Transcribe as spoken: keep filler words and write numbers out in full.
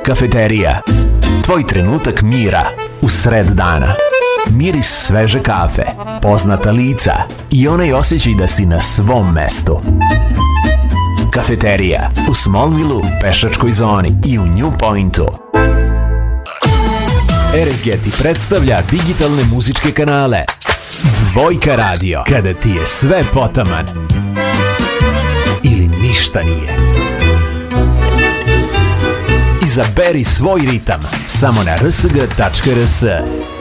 Kafeterija. Tvoj trenutak mira u sred dana. Miris sveže kafe, poznata lica i onaj osjećaj da si na svom mestu. Kafeterija u Smallville-u, Pešačkoj zoni i u New Pointu. R S G ti predstavlja digitalne muzičke kanale. Dvojka radio, kada ti je sve potaman ili ništa nije. Izaberi svoj ritam samo na r s g tačka r s.